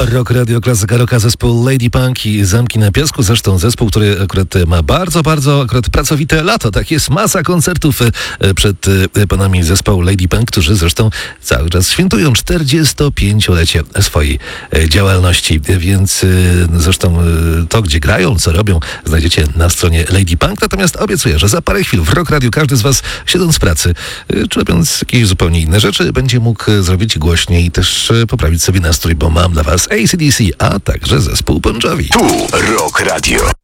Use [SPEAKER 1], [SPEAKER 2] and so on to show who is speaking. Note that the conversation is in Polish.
[SPEAKER 1] Rock Radio Klasyka Rocka, zespół Lady Punk i Zamki na Piasku. Zresztą zespół, który akurat ma bardzo pracowite lato. Tak jest, masa koncertów przed panami zespołu Lady Punk, którzy zresztą cały czas świętują 45-lecie swojej działalności. Więc zresztą to, gdzie grają, co robią, znajdziecie na stronie Lady Punk. Natomiast obiecuję, że za parę chwil w Rock Radio każdy z was, siedząc w pracy, czy robiąc jakieś zupełnie inne rzeczy, będzie mógł zrobić głośniej i też poprawić sobie nastrój, bo mam dla was AC/DC, a także zespół Bon Jovi.
[SPEAKER 2] Tu Rock Radio.